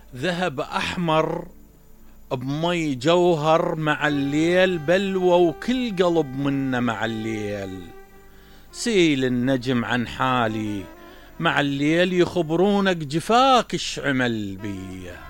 ذهب أحمر بمي جوهر مع الليل بلوى وكل قلب منا مع الليل. سيل النجم عن حالي مع الليل يخبرونك جفاك اش عمل بيه.